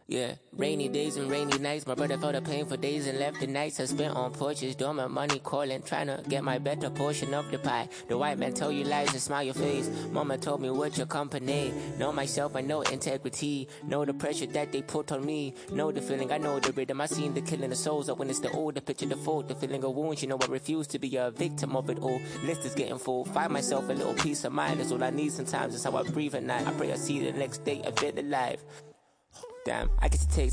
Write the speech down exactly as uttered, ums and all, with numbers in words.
Yeah, rainy days and rainy nights. My brother felt the pain for days and left the nights I spent on porches, doing my money calling, trying to get my better portion of the pie. The white man tell you lies and smile your face. Mama told me with your company. Know myself, I know integrity. Know the pressure that they put on me. Know the feeling, I know the rhythm. I seen the killing of souls. I witnessed the old, the picture, the fault, the feeling of wounds. You know I refuse to be a victim of it all. List is getting full. Find myself a little peace of mind. That's all I need sometimes. That's how I breathe at night. I pray I see the next day a bit alive. Damn, I get to taste